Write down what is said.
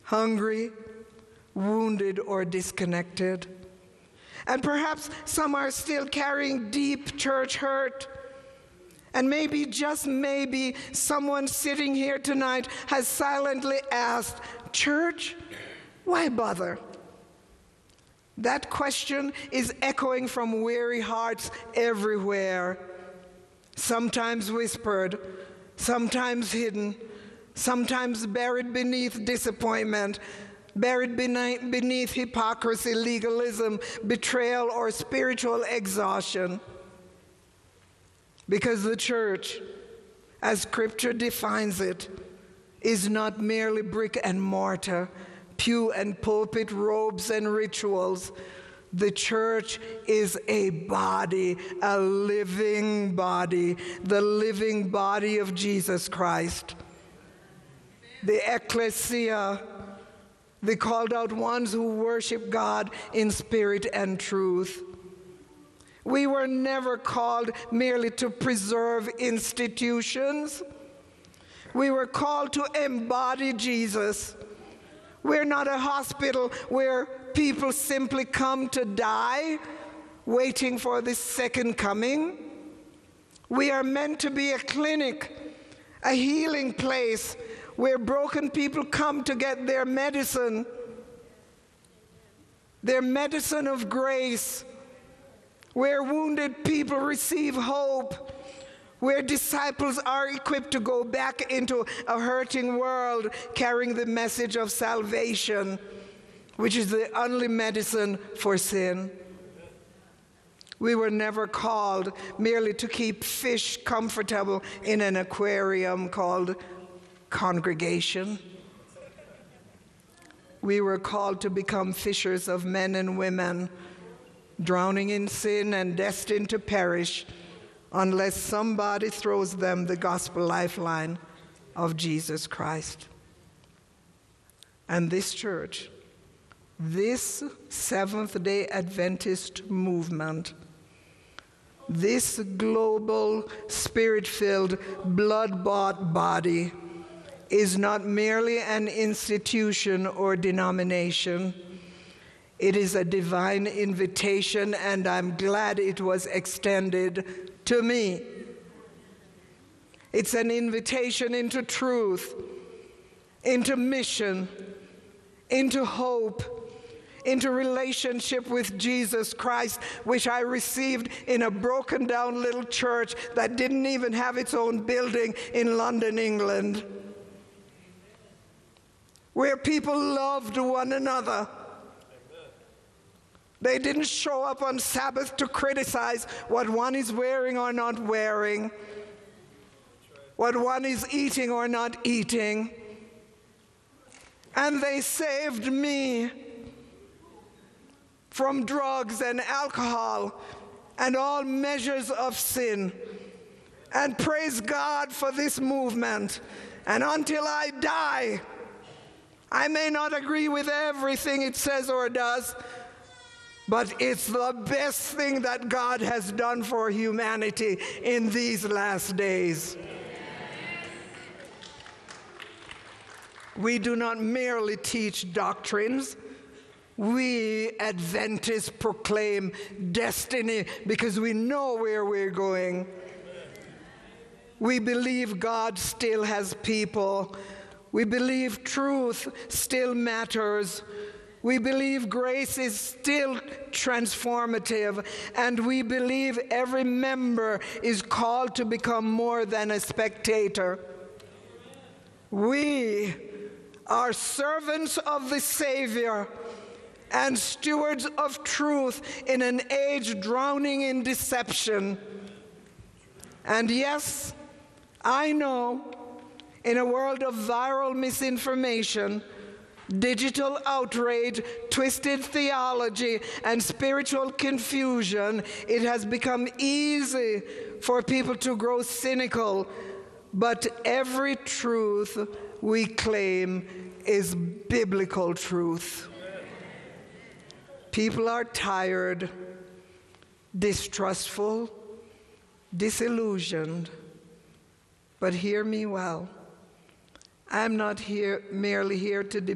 hungry, wounded, or disconnected. And perhaps some are still carrying deep church hurt. And maybe, just maybe, someone sitting here tonight has silently asked, "Church, why bother?" That question is echoing from weary hearts everywhere, sometimes whispered, sometimes hidden, sometimes buried beneath disappointment, buried beneath hypocrisy, legalism, betrayal, or spiritual exhaustion. Because the church, as Scripture defines it, is not merely brick and mortar, pew and pulpit, robes and rituals. The church is a body, a living body, the living body of Jesus Christ. The ecclesia, the called out ones who worship God in spirit and truth. We were never called merely to preserve institutions. We were called to embody Jesus. We're not a hospital where people simply come to die, waiting for the second coming. We are meant to be a clinic, a healing place where broken people come to get their medicine of grace, where wounded people receive hope, where disciples are equipped to go back into a hurting world carrying the message of salvation, which is the only medicine for sin. We were never called merely to keep fish comfortable in an aquarium called congregation. We were called to become fishers of men and women, drowning in sin and destined to perish unless somebody throws them the gospel lifeline of Jesus Christ. And this church, this Seventh-day Adventist movement, this global, spirit-filled, blood-bought body is not merely an institution or denomination. It is a divine invitation, and I'm glad it was extended to me. It's an invitation into truth, into mission, into hope, into relationship with Jesus Christ, which I received in a broken down little church that didn't even have its own building in London, England, where people loved one another. They didn't show up on Sabbath to criticize what one is wearing or not wearing, what one is eating or not eating. And they saved me from drugs and alcohol and all measures of sin. And praise God for this movement. And until I die, I may not agree with everything it says or does, but it's the best thing that God has done for humanity in these last days. We do not merely teach doctrines. We Adventists proclaim destiny because we know where we're going. We believe God still has people. We believe truth still matters. We believe grace is still transformative, and we believe every member is called to become more than a spectator. We are servants of the Savior and stewards of truth in an age drowning in deception. And yes, I know, in a world of viral misinformation, digital outrage, twisted theology, and spiritual confusion, it has become easy for people to grow cynical. But every truth we claim is biblical truth. People are tired, distrustful, disillusioned. But hear me well. I'm not merely here to